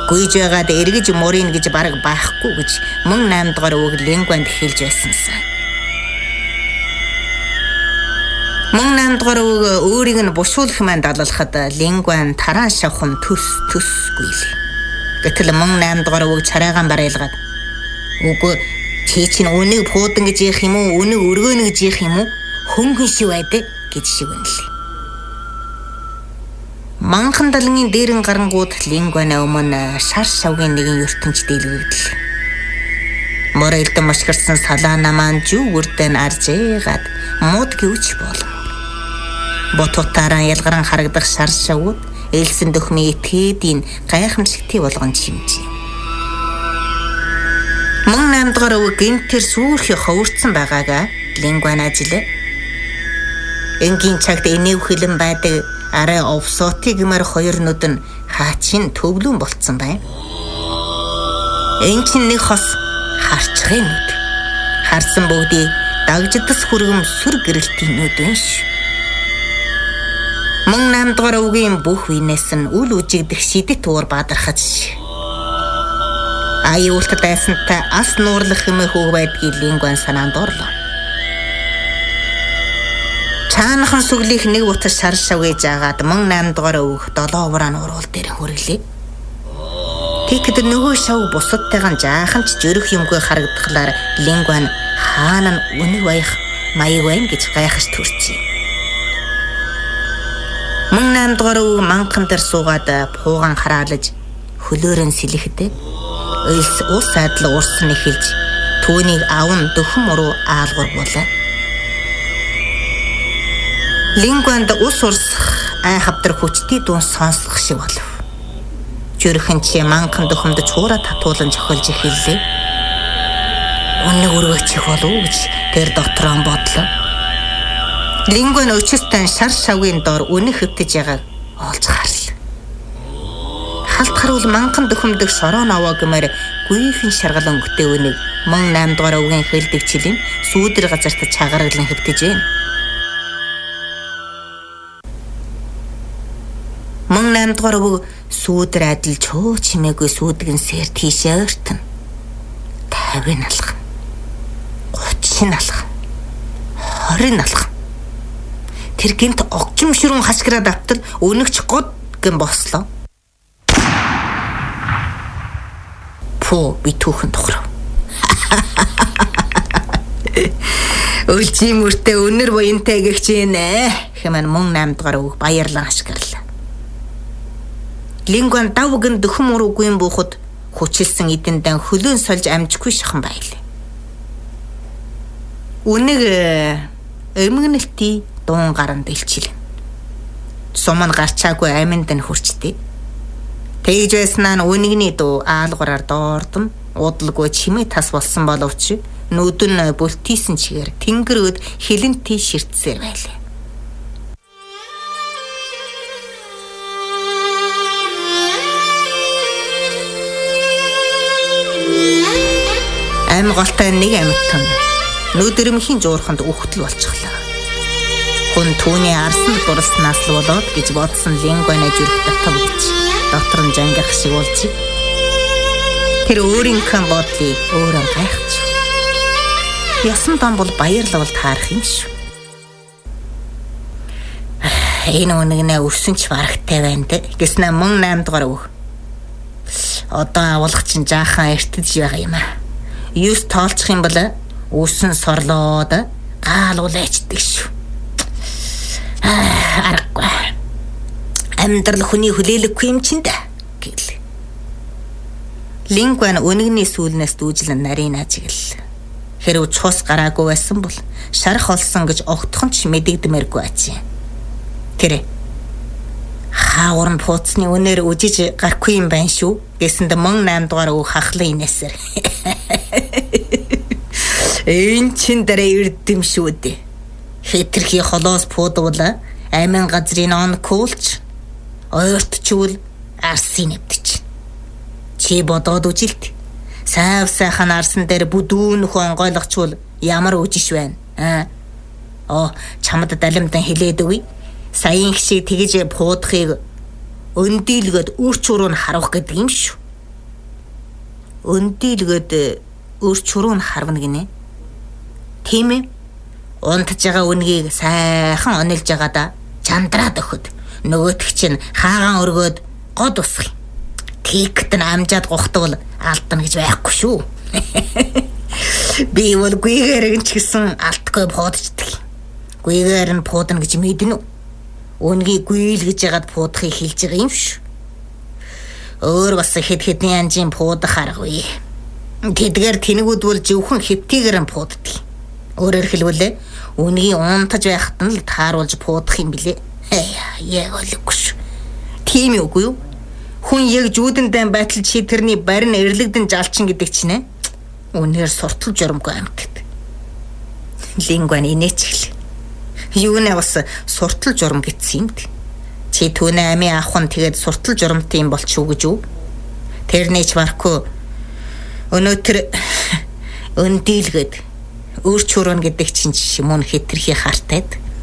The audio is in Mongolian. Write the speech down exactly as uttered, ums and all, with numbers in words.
Гүйж байгаад эргэж мөрийн гэж бараг байхгүй гэж мөн наймд дугаар өвөг лингванд хэлж байсансан. Мөн наймд дугаар өвөг өөрийг нь бушуулах маань далалхад лингван тараа шавхан төс төс гүйл. Гэтэл мөн наймд дугаар өвөг царайгаан барайлгаад үгүй чи чинь үнийг пуудан гэж яах юм уу, үнийг өргөөнө гэж яах юм уу, хөнгөн шив байдаг гэж шивнэлээ. Манхан далангийн дээрэн гарангууд лингвана өмнө шар шавгийн нэгэн ертөнц дэлгэгдэл. Мөр элдэн мошгирсан салаана маань жүгүрдэн аржээгаад мод гэвч болон. Ботутаараа ялгаран харагдах шар шавууд элсэн дөхмийн этгээдийн гайхамшигтий болгон чимжээ. Мөн намдгаар өвөг гинтэр сүрхий ховөрцөн байгаагаа лингвана ажилээ. Энгийн цагт энэв хилэн байдаг арай овсоотыг мар хоёр нүд нь хаачин төвлөн болцсон байна. Энд чинь нэг хос харчгын нүд. Харсан бүгдийг дагждас хүргэм сүр гэрэлтийн нүдэн ш. Мөн намдгаар өвгийн бүх үенээс нь үл үжигдэх шидэт уур бадархаж. Аюулт дайсантай ас нуурлах хэмээх хөг байдгийг лингван санаанд орлоо. Чаанахан сүглийнх нэг утас шар шавгээж агаад мөн наймд дугаар өвөх долоо ураан уруул дээр хүрэглээ. Тэгэхэд нөгөө шав бусадтайгаан жаахан ч жөрөх юмгүй харагдахлаар лингван хаана нь үнэг баях маяг байна гэж гайхаж төрчихье. Мөн наймд дугаар өвөг манхан дээр суугаад пуугаан хараалж хөлөөрөн сэлэхдээ элс ус сайдл уурсан эхэлж түүнийг аван дөхөн муруу аалгуур болоо. Лингванд ус урсах ай хавдар хүчтэй дуун сонсох шиг болов. Жөрхөн чи манхан дөхөмд чуура татуулан зохиолж эхэллээ. Үнэ өргөчих болов гэж тэр докторон бодлоо. Лингван өчөстөн шар шавгийн дор үнэ хөвтөж ягааг олж харлаа. Халт харуул манхан дөхөмдөг шороо наваа гэмээр гүйхэн шаргал өнгөтэй үнийг мөн наймд дугаар өвгийн хэлдэгчлийн сүүдэр газарт чагараглан хөвтөж байна. Мөн наймд дугаар өвөг сүүдэр адил чөө чимээгүй сүүдгэн сэр тийшээ өртөн. тавин алхам. гучин алхам. хорин алхам. Тэр гинт огчим ширүүн хашгираад автал өнөгч год гэн бослоо. Пүү би түүхэн тухрав. Үлчи мөртөө өнөр буянтай гэгч ээ хэмээн мөн наймд дугаар өвөг баярлан ашиглалаа. Лингван давгэн дөхөн мөрөгийн буухад хүчилсэн эдэндээ хөлөөн сольж амжихгүй шахан байлаа. Үнэг эмгэнэлтий дуун гаранд илчилэн. Суман гарчаагүй аминд нь хүрчтэй. Тэгж байснаа нь үнэгний дуу аалгураар доордон удалгүй чимээ тас болсон боловч нүдэн бүлтийсэн чигээр тэнгэр өд хилэнтэй ширтсээр байлаа. Ам голтой нэг амьтан нүдэрмхийн жуурханд үхтэл болчихлоо. Хүн түүний арсан дурснаас л болоод гэж бодсон лингвана зүрх татвч доктор нь жангах шиг болж. Тэр өөрийнхөө бодлыг өөрөө гайхаж. Ясан том бол баярлал таарах юм шүү. Энэ үнэгнээ өрсөн ч барахтай байна те гэснэ мөн наймд дугаар өг. Одоо авуулах чинь жаахан эртэж байгаа юм аа. Юус тоолчих юм бол үсэн сорлоод гаалуулайчдаг шүү. Аа аргагүй. Амьдрал хүний хүлээлггүй юм чинь да гэл. Лингван үнэгний сүүлнээс дүүжлэн нарийн ажиглал. Хэрв цус гараагүй байсан бол шарах олсон гэж огтхон ч мэдэгдмээргүй ачи. Тэр хаурн пууцны үнээр үжиж гарахгүй юм байна шүү гэсэнд мөн наймд дугаар өг хахлын инээсэр. Ээн чин дараа эрдэм шүү дээ. Хэтэрхий холоос пуудвал амин газрын он куулч ойртчул арсын нэвдэж. Чи бодоод үжилт. Сав сайхан арсан дээр бүдүүн нөхөн онгойлгочвол ямар үжиш байна. Аа. Оо, чамд далимдан хэлээд үгүй. Саяын шиг тэгж пуудахыг өндийлгöd үрч уруу нь харуулах гэдэг юм шүү. өндийлгöd өөр чуруу нь харвна гинэ. Тийм ээ. Унтж байгаа үнгийг сайхан онилж байгаадаа чандраад өгөхөд нөгөөтг чинь хаагаан өргөөд год усах. Тикт нь амжаад гухтвал алдна гэж байхгүй шүү. Би бол гүйгээр ч гэсэн алдгүй пуудчдаг. Гүйгээр нь пуудна гэж мэднэ үү? Үнгийг гүйлгэж ягаад пуудахыг хэлж байгаа юм шүү. Өөр бас хэд хэдэн янжийн пуудах аргагүй. Тэдгээр тэнэгүүд бол зөвхөн хэвтийгээр нь пууддаг. Өөрөөр хэлбэл үнгийг унтаж байхад нь л тааруулж пуудах юм билээ. Яг олгүй шүү. Тийм үгүй юу? Хүн яг жүүдэндээ байтал чи тэрний барин эрлэгдэн жалчин гэдэг чинь ээ. Үнээр суртал журамгүй амьтад. Лингван инээч хэл. Юу нэ бас суртал журам гэсэн юм дээ. Чи түүнээ амийн ахын тэгээд суртал журамтай юм болчихоо гэж үү? Тэрний ч марку өнөөдөр өндийлгээд өөр чурууна гэдэг чинь мөн хэтэрхий хартайд.